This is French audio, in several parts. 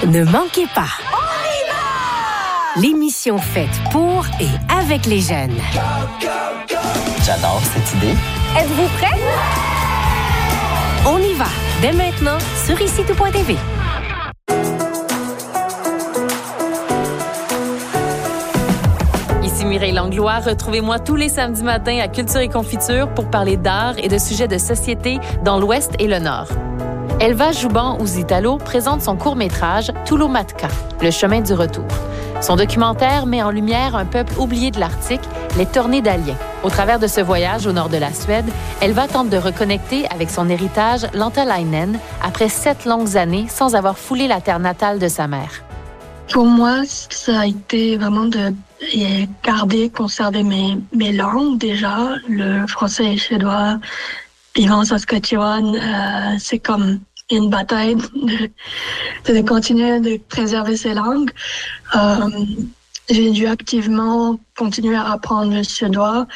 Ne manquez pas. L'émission faite pour et avec les jeunes. J'adore cette idée. Êtes-vous prêts? On y va, dès maintenant, sur ICTO.tv. Ici Mireille Langlois. Retrouvez-moi tous les samedis matins à Culture et Confiture pour parler d'art et de sujets de société dans l'Ouest et le Nord. Elva Jouban-Ouzitalo présente son court-métrage « Toulomatka, le chemin du retour ». Son documentaire met en lumière un peuple oublié de l'Arctique, les Tornédaliens. Au travers de ce voyage au nord de la Suède, Elva tente de reconnecter avec son héritage Lantalainen après 7 longues années sans avoir foulé la terre natale de sa mère. Pour moi, ça a été vraiment de conserver mes langues déjà, le français et le suédois. Vivant en Saskatchewan, c'est comme une bataille de continuer de préserver ces langues. J'ai dû activement continuer à apprendre le suédois.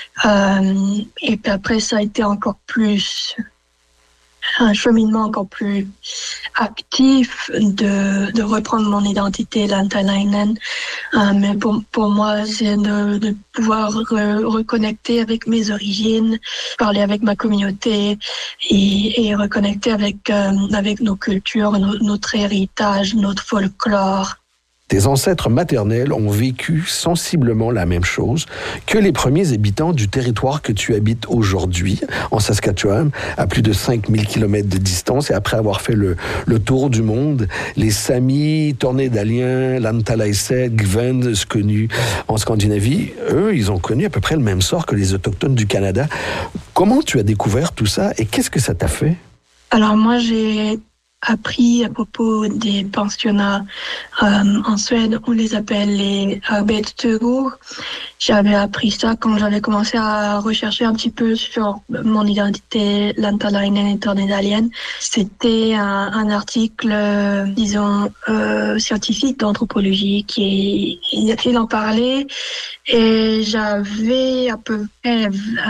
Et puis après, ça a été encore plus un cheminement encore plus actif de reprendre mon identité Lantalainen. Mais pour moi, c'est de pouvoir reconnecter avec mes origines, parler avec ma communauté et reconnecter avec nos cultures, notre héritage, notre folklore. Tes ancêtres maternels ont vécu sensiblement la même chose que les premiers habitants du territoire que tu habites aujourd'hui, en Saskatchewan, à plus de 5000 km de distance. Et après avoir fait le tour du monde, les Samis, Tornédaliens, Lantalaiset, Gven, connus en Scandinavie, eux, ils ont connu à peu près le même sort que les Autochtones du Canada. Comment tu as découvert tout ça et qu'est-ce que ça t'a fait? Alors moi, j'ai appris à propos des pensionnats en Suède, on les appelle les arbetstugor. J'avais appris ça quand j'avais commencé à rechercher un petit peu sur mon identité Lantalainen et Tornédalienne. C'était un article, disons, scientifique d'anthropologie il en parlait et j'avais à peu près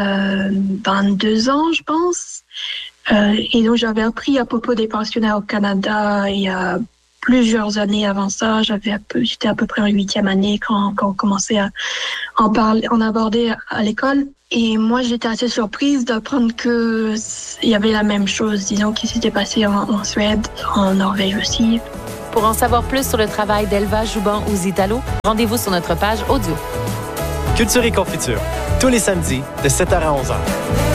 22 ans, je pense. Et donc, j'avais appris à propos des pensionnats au Canada il y a plusieurs années avant ça. J'étais à peu près en 8e année quand on commençait à en aborder à l'école. Et moi, j'étais assez surprise d'apprendre qu'il y avait la même chose, disons, qui s'était passé en Suède, en Norvège aussi. Pour en savoir plus sur le travail d'Elva Jouban-Ouzitalo, rendez-vous sur notre page audio. Culture et Confiture, tous les samedis de 7h à 11h.